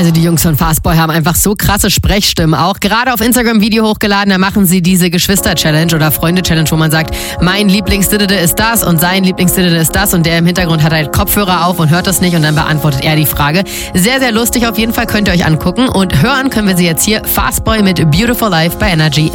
Also die Jungs von Fastboy haben einfach so krasse Sprechstimmen. Auch gerade auf Instagram Video hochgeladen, da machen sie diese Geschwister-Challenge oder Freunde-Challenge, wo man sagt, mein Lieblingsdiddede ist das und sein Lieblingsdiddede ist das und der im Hintergrund hat halt Kopfhörer auf und hört das nicht und dann beantwortet er die Frage. Sehr, sehr lustig auf jeden Fall, könnt ihr euch angucken und hören können wir sie jetzt hier. Fastboy mit Beautiful Life bei Energy.